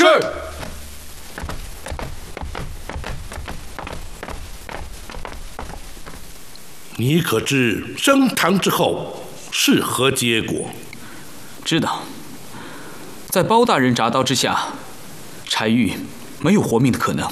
是。 你可知升堂之后是何结果？ 知道。在包大人铡刀之下，柴玉没有活命的可能。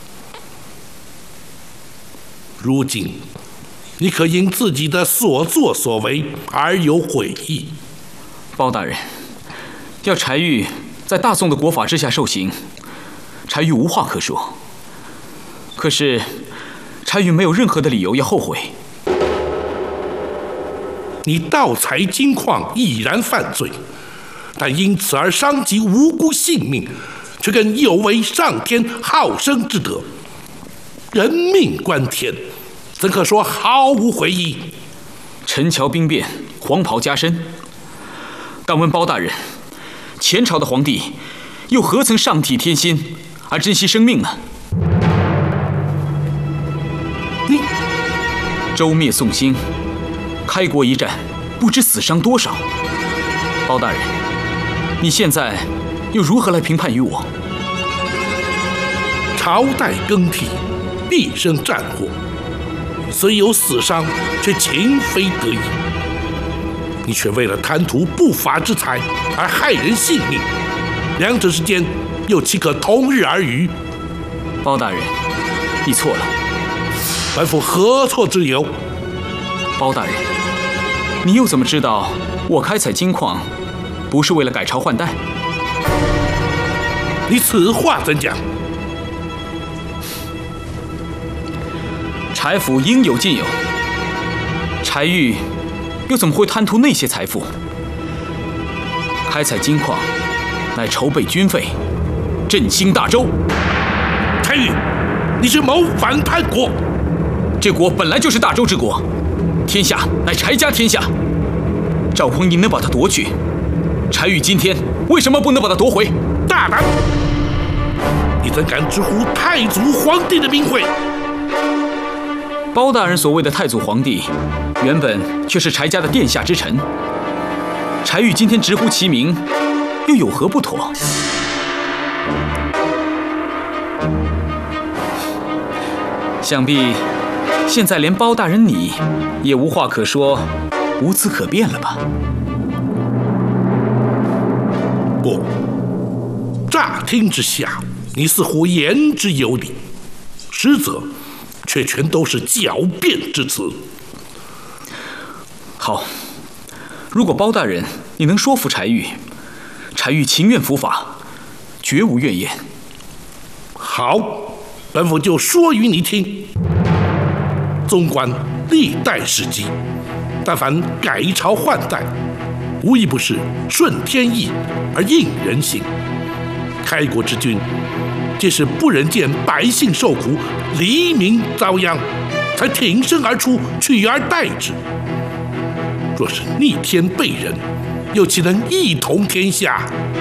如今，你可因自己的所作所为而有悔意？ 包大人，要柴玉在大宋的国法之下受刑，柴玉无话可说。可是，柴玉没有任何的理由要后悔。 你盗采金矿已然犯罪，但因此而伤及无辜性命，却更有违上天好生之德。人命关天，怎可说毫无悔意？ 陈桥兵变，黄袍加身。但问包大人，前朝的皇帝又何曾上体天心而珍惜生命呢？ 你周灭宋兴，开国一战，不知死伤多少。包大人，你现在又如何来评判于我？ 朝代更替，必生战祸，虽有死伤，却情非得已。你却为了贪图不法之财而害人性命，两者之间又岂可同日而语？ 包大人，你错了。 本府何错之有？ 包大人，你又怎么知道我开采金矿不是为了改朝换代？ 你此话怎讲？ 柴府应有尽有，柴玉又怎么会贪图那些财富？开采金矿乃筹备军费，振兴大周。 柴玉，你是谋反叛国！ 这国本来就是大周之国，天下乃柴家天下。赵匡胤能把它夺去，柴玉今天为什么不能把它夺回？ 大胆！你怎敢直呼太祖皇帝的名讳？ 包大人所谓的太祖皇帝，原本却是柴家的殿下之臣。柴玉今天直呼其名，又有何不妥？想必现在连包大人你也无话可说，无词可辩了吧？ 不，乍听之下，你似乎言之有理，实则却全都是狡辩之词。 好，如果包大人你能说服柴玉，柴玉情愿伏法，绝无怨言。 好，本府就说与你听。纵观历代史籍，但凡改朝换代，无一不是顺天意而应人心。开国之君，皆是不忍见百姓受苦，黎民遭殃，才挺身而出，取而代之。若是逆天背人，又岂能一统天下？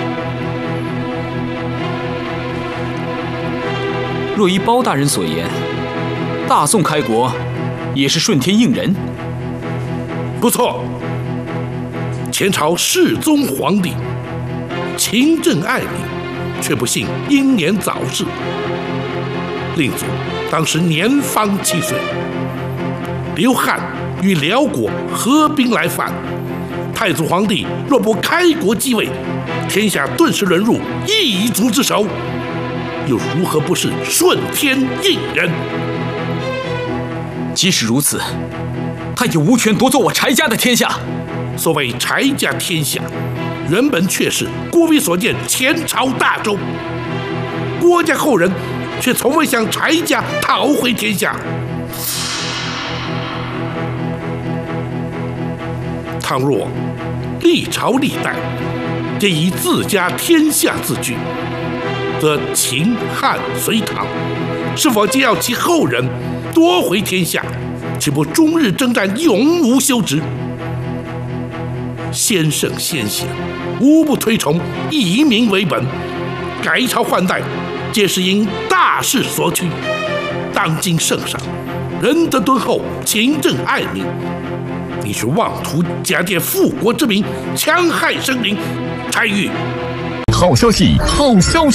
若依包大人所言，大宋开国也是顺天应人。 不错，前朝世宗皇帝勤政爱民，却不幸英年早逝。令祖当时年方7岁，刘汉与辽国合兵来犯，太祖皇帝若不开国继位，天下顿时沦入异族之手，又如何不是顺天应人？ 即使如此，他也无权夺走我柴家的天下。 所谓柴家天下，原本却是郭威所建前朝大周，郭家后人却从未向柴家讨回天下。倘若历朝历代皆以自家天下自居，则秦汉隋唐是否皆要其后人夺回天下，岂不终日征战，永无休止？先圣先贤无不推崇以民为本，改朝换代皆是因大势所趋。当今圣上仁德敦厚，勤政爱民，你却妄图假借复国之名，戕害生灵。柴玉， 好消息，好消息！